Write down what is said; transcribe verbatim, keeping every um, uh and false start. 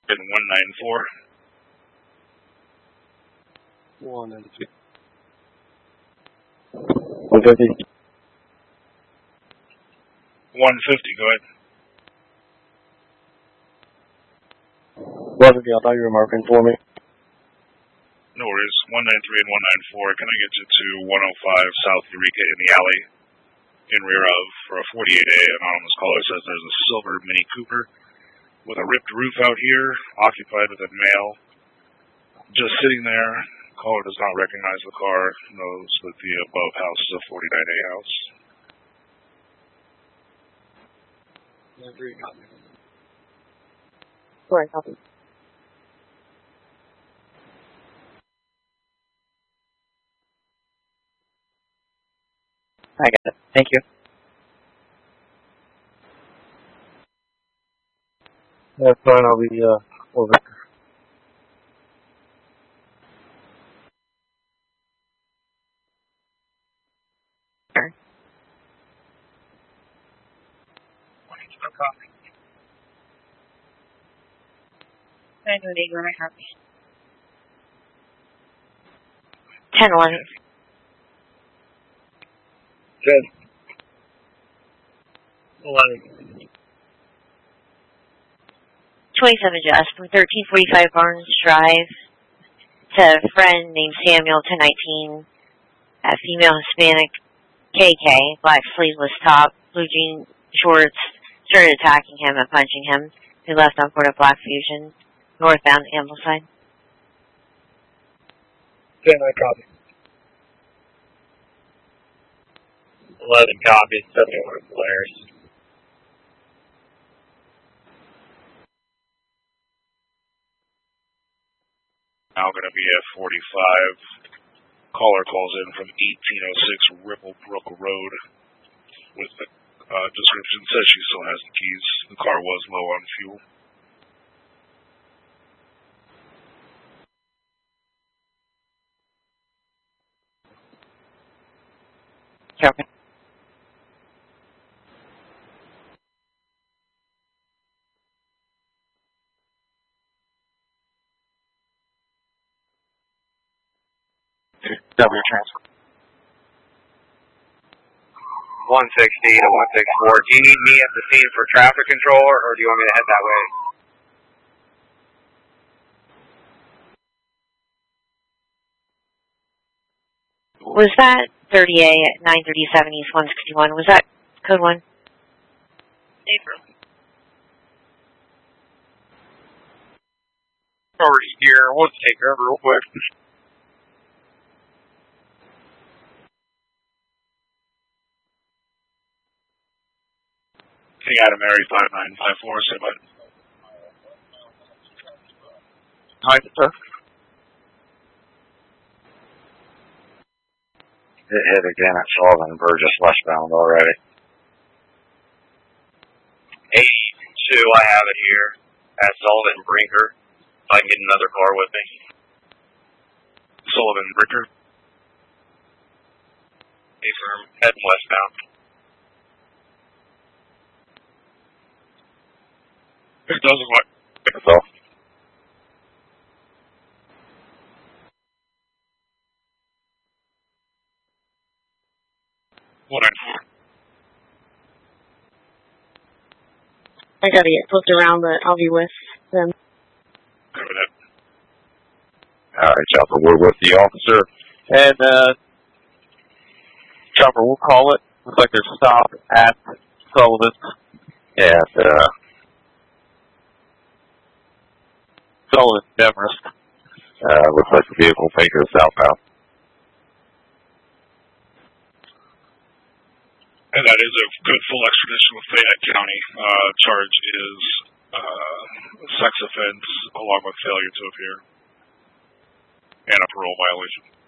In one nine four. One and two. One fifty. One fifty. Go ahead. one fifty. I thought you were marking for me. No worries. One nine three and one nine four. Can I get you to one oh five South Eureka in the alley, in rear of, for a forty-eight A? Anonymous caller says there's a silver Mini Cooper with a ripped roof out here, occupied with a male, just sitting there. Caller does not recognize the car, knows that the above house is a forty-nine A house. Three copy. Four copy. I got it. Thank you. That's fine. I'll be uh, over. I know they were my heart. Ten one. Good. Eleven. Twenty-seven Jess from thirteen forty-five Barnes Drive to a friend named Samuel, ten nineteen. A female Hispanic, K K, black sleeveless top, blue jean shorts, started attacking him and punching him. He left on Port of Black Fusion, northbound Ambleside. ten, I copy. eleven copy. seventy-one flares. Now going to be at forty-five. Caller calls in from eighteen oh six Ripple Brook Road with the uh, description. Says she still has the keys. The car was low on fuel. Copy. W transfer. one sixty to one sixty-four. Do you need me at the scene for traffic control, or, or do you want me to head that way? Was that thirty A at nine thirty-seven East one sixty-one? Was that code one? April. Already here. We'll take her real quick. King Adam Mary five nine five four. Say bye. Hi, sir. It hit again at Sullivan Burgess westbound already. eighty-two, I have it here at Sullivan Brinker. If I can get another car with me. Sullivan Brinker. A firm, heading westbound. It doesn't work. So. one nine four. I gotta get flipped around, but I'll be with them. Cover that. Alright, Chopper, we're with the officer. And, uh, Chopper, we'll call it. Looks like there's a stop at Sullivan. At, uh, Sullivan, Demarest. Uh, looks like the vehicle making it southbound. And that is a good full extradition with Fayette County. Uh, charge is uh, sex offense along with failure to appear and a parole violation.